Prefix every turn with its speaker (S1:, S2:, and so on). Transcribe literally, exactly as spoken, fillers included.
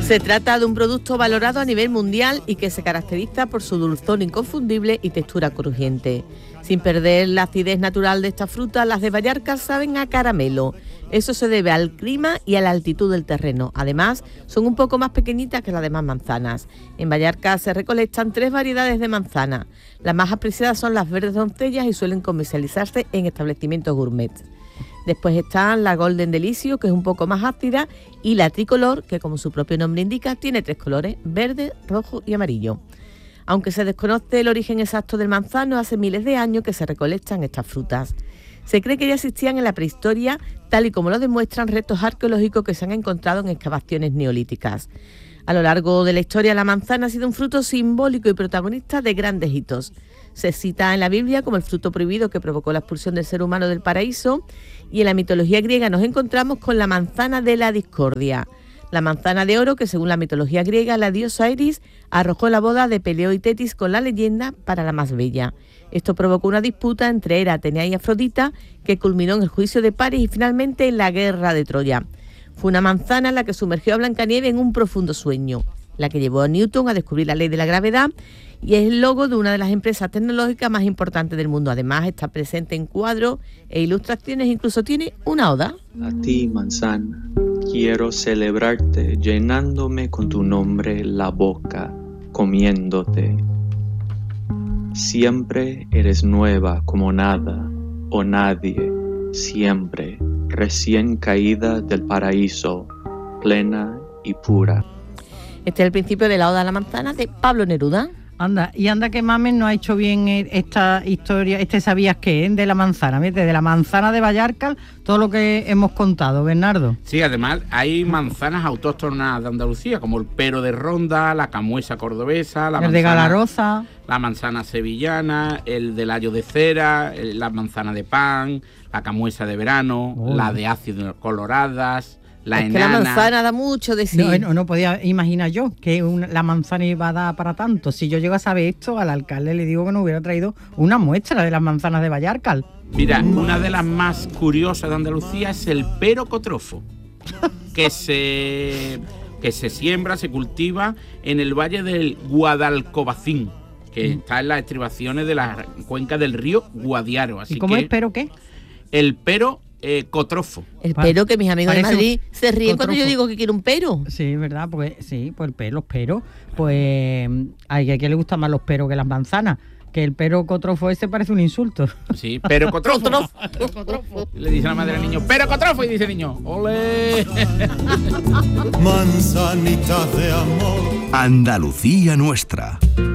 S1: Se trata de un producto valorado a nivel mundial y que se caracteriza por su dulzor inconfundible y textura crujiente. Sin perder la acidez natural de esta fruta, las de Vallarcal saben a caramelo. Eso se debe al clima y a la altitud del terreno. Además, son un poco más pequeñitas que las demás manzanas. En Vallarcal se recolectan tres variedades de manzana. Las más apreciadas son las verdes doncellas y suelen comercializarse en establecimientos gourmet. Después están la Golden Delicio, que es un poco más ácida, y la Tricolor, que como su propio nombre indica, tiene tres colores, verde, rojo y amarillo. Aunque se desconoce el origen exacto del manzano, hace miles de años que se recolectan estas frutas. Se cree que ya existían en la prehistoria, tal y como lo demuestran restos arqueológicos que se han encontrado en excavaciones neolíticas. A lo largo de la historia, la manzana ha sido un fruto simbólico y protagonista de grandes hitos. Se cita en la Biblia como el fruto prohibido que provocó la expulsión del ser humano del paraíso, y en la mitología griega nos encontramos con la manzana de la discordia. La manzana de oro, que según la mitología griega, la diosa Iris arrojó la boda de Peleo y Tetis con la leyenda para la más bella. Esto provocó una disputa entre Hera, Atenea y Afrodita, que culminó en el juicio de Paris y finalmente en la guerra de Troya. Fue una manzana la que sumergió a Blancanieves en un profundo sueño, la que llevó a Newton a descubrir la ley de la gravedad, y es el logo de una de las empresas tecnológicas más importantes del mundo. Además, está presente en cuadros e ilustraciones, incluso tiene una oda.
S2: A ti, manzana, quiero celebrarte llenándome con tu nombre la boca, comiéndote. Siempre eres nueva como nada o nadie, siempre recién caída del paraíso, plena y pura.
S1: Este es el principio de la Oda a la manzana de Pablo Neruda.
S3: Anda, y anda que Mamen no ha hecho bien esta historia, este sabías qué, ¿eh? De la manzana, ¿ves? De la manzana de Vallarcal, todo lo que hemos contado, Bernardo.
S4: Sí, además hay manzanas autóctonas de Andalucía, como el pero de Ronda, la camuesa cordobesa, la
S3: el
S4: manzana,
S3: de Galaroza,
S4: la manzana sevillana, el del ayo de cera, el, la manzana de pan, la camuesa de verano, oh. la de ácido coloradas. La
S1: es
S4: enana.
S1: Que la manzana da mucho de sí.
S3: No, no, no podía imaginar yo que una, la manzana iba a dar para tanto. Si yo llego a saber esto, al alcalde le digo que nos hubiera traído una muestra de las manzanas de Vallarcal.
S4: Mira, una de las más curiosas de Andalucía es el pero cotrofo, que se, que se siembra, se cultiva en el valle del Guadalcobacín, que mm. está en las estribaciones de la cuenca del río Guadiaro. Así
S3: ¿Y cómo
S4: que
S3: es pero qué?
S4: El pero Eh, cotrofo.
S1: El pero, que mis amigos de Madrid se ríen
S3: cotrofo.
S1: Cuando yo digo que quiero un pero.
S3: Sí, ¿verdad? Pues sí, pues el pero, los peros, pues hay a quien le gustan más los peros que las manzanas. Que el pero cotrofo ese parece un insulto.
S4: Sí, pero cotrofo. cotrofo. Le dice la madre al niño, pero cotrofo, y dice el niño, ¡ole!
S5: Manzanita de amor.
S6: Andalucía nuestra.